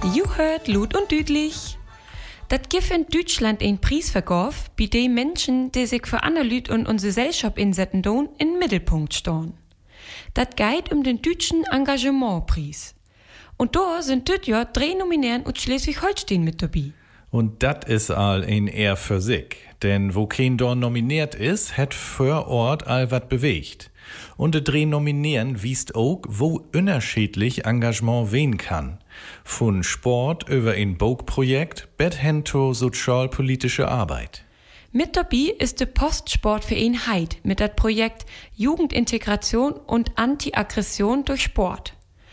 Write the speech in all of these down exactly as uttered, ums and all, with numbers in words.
You hört Lut und Düdlich. Dat gibt in Deutschland ein Preisverkauf, bei dem Menschen, die sich für andere Lüt und unsere Gesellschaft insetzen, in den Mittelpunkt stehen. Dat geht um den deutschen Engagementpreis. Und da sind dit Jahr drei Nominieren aus Schleswig-Holstein mit dabei. Und dat is all ein Ehr für sich. Denn wo kein Dorn nominiert is, het für Ort all wat bewegt. Und de drei Nominieren wiest auch, wo unterschiedlich Engagement wen kann. Von Sport über ein Bogprojekt bis hin zur sozialpolitische Arbeit. Mit dabei ist der Postsportverein Heid mit das Projekt Jugendintegration und Anti-Aggression durch Sport.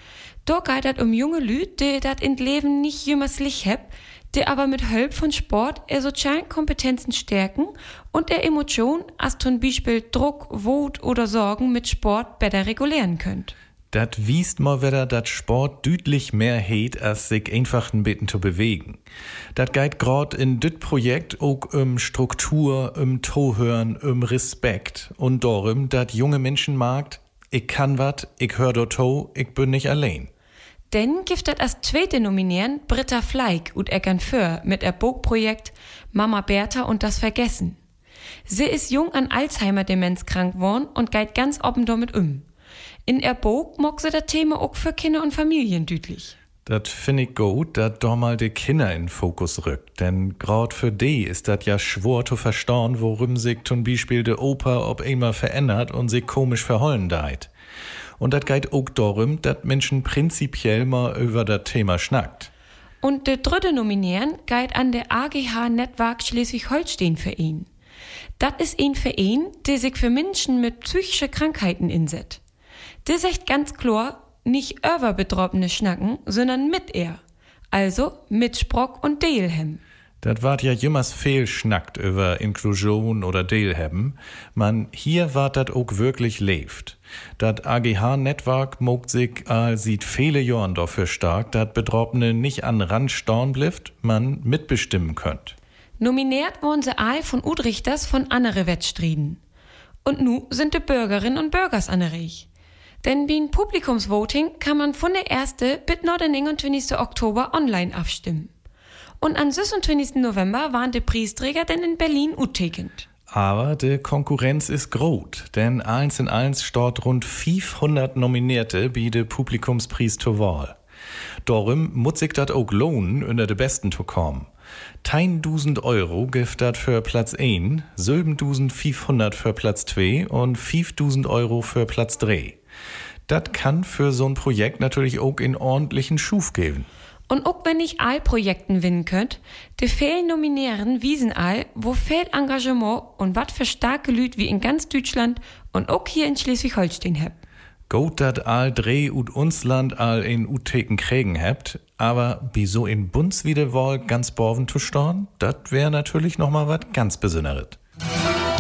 Da geht es um junge Leute, die das in Leben nicht jemals lich haben, die aber mit Hilfe von Sport ihre sozialen Kompetenzen stärken und der Emotion, als zum Beispiel Druck, Wut oder Sorgen mit Sport besser regulieren könnt. Dat wiest mal wieder, dat Sport deutlich mehr heet, als sich einfach ein bisschen zu bewegen. Dat geht grad in dit Projekt auch um Struktur, um Tohören, um Respekt und darum, dat junge Menschen magt, ich kann wat, ich hör do to, ich bin nicht allein. Denn gibt es als zweite Nominieren Britta Fleig und Eckern Föhr mit ihr Bogprojekt Mama Bertha und das Vergessen. Sie ist jung an Alzheimer-Demenz krank geworden und geht ganz offen damit um. In ihr Bog mag sie das Thema auch für Kinder und Familien deutlich. Dat find ich gut, dat doch mal die Kinder in Fokus rückt. Denn grad für die ist dat ja schwor zu verstauen, worum sich zum Beispiel de Opa ob einmal verändert und sich komisch verhollen deit. Und dat geht auch darum, dat Menschen prinzipiell mal über das Thema schnackt. Und der dritte Nominieren geht an der A G H-Netzwerk Schleswig-Holstein-Verein. Das ist ein Verein, der sich für Menschen mit psychischen Krankheiten einsetzt. Der sagt ganz klar, nicht über Betroffene schnacken, sondern mit er. Also mit Sprock und Deelhem. Dat wart ja jemals viel schnackt über Inklusion oder Deelheben. Man, hier wart dat auch wirklich lebt. Dat A G H-Netzwerk mogt sich all sieht viele Jahren dafür stark, dat Betroffene nicht an Rand storn blifft, man mitbestimmen könnt. Nominiert wurden sie all von Udrichters von andere Wettstriden. Und nu sind die Bürgerinnen und Bürgers anreg. Denn beim Publikumsvoting kann man von der ersten bis noch den einundzwanzigsten Oktober online abstimmen. Und am sechsundzwanzigsten November waren die Preisträger denn in Berlin uttekend. Aber die Konkurrenz ist groß, denn eins in eins steht rund fünfhundert Nominierte bei de Publikumspreis zur Wahl. Darum muss sich dat auch lohnen, unter de Besten zu kommen. tausend Euro gibt dat für Platz eins, siebentausendfünfhundert für Platz zwei und fünftausend Euro für Platz drei. Dat kann für so ein Projekt natürlich auch in ordentlichen Schuf geben. Und auch wenn nicht all Projekten gewinnen könnt, die vielen Nominieren wiesen all, wo viel Engagement und wat für starke Lüd wie in ganz Deutschland und auch hier in Schleswig-Holstein habt. Gut, dat all drei ut uns Land all in Utheken kriegen habt, aber wie so in Bundswiederwahl ganz borven zu storn, dat wär natürlich noch mal wat ganz Besonderes.